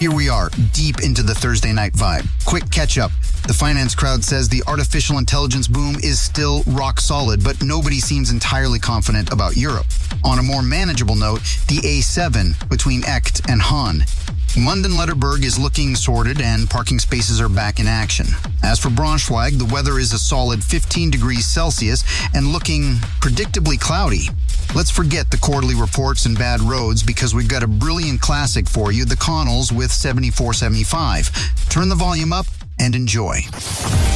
Here we are, deep into the Thursday night vibe. Quick catch-up. The finance crowd says the artificial intelligence boom is still rock solid, but nobody seems entirely confident about Europe. On a more manageable note, the A7 between Echt and Hahn. London-Letterberg is looking sorted and parking spaces are back in action. As for Braunschweig, the weather is a solid 15 degrees Celsius and looking predictably cloudy. Let's forget the quarterly reports and bad roads because we've got a brilliant classic for you, the Connells with 7475. Turn the volume up and enjoy.